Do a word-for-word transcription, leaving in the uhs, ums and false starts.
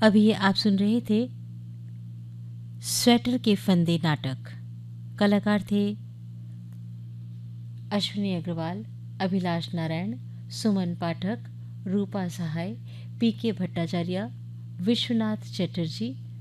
अभी आप सुन रहे थे स्वेटर के फंदे नाटक। कलाकार थे अश्विनी अग्रवाल, अभिलाष नारायण, सुमन पाठक, रूपा सहाय, पी के भट्टाचार्य, विश्वनाथ चटर्जी,